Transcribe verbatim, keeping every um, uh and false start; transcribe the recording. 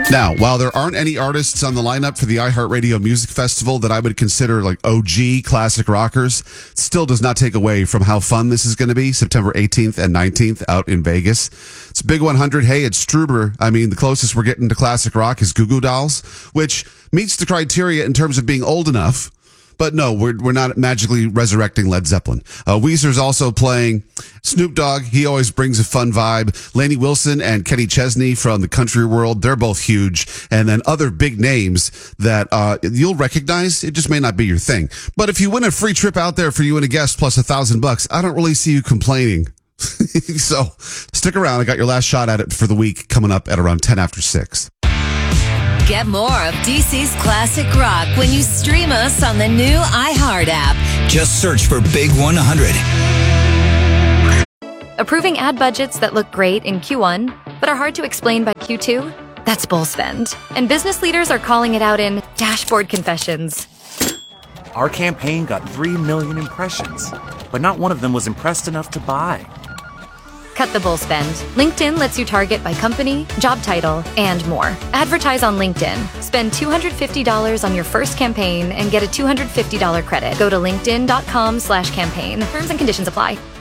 Now, while there aren't any artists on the lineup for the iHeartRadio Music Festival that I would consider like O G classic rockers, it still does not take away from how fun this is going to be September eighteenth and nineteenth out in Vegas. It's Big one hundred. Hey, it's Struber. I mean, the closest we're getting to classic rock is Goo Goo Dolls, which meets the criteria in terms of being old enough. But no, we're we're not magically resurrecting Led Zeppelin. Uh, Weezer's also playing. Snoop Dogg, he always brings a fun vibe. Lainey Wilson and Kenny Chesney from the country world, they're both huge. And then other big names that uh, you'll recognize. It just may not be your thing. But if you win a free trip out there for you and a guest plus a thousand bucks, I don't really see you complaining. So stick around. I got your last shot at it for the week coming up at around ten after six. Get more of D C's classic rock when you stream us on the new iHeart app. Just search for Big one hundred. Approving ad budgets that look great in Q one, but are hard to explain by Q two? That's bull spend. And business leaders are calling it out in dashboard confessions. Our campaign got three million impressions, but not one of them was impressed enough to buy. Cut the bull spend. LinkedIn lets you target by company, job title, and more. Advertise on LinkedIn. Spend two hundred fifty dollars on your first campaign and get a two hundred fifty dollars credit. Go to linkedin.com slash campaign. Terms and conditions apply.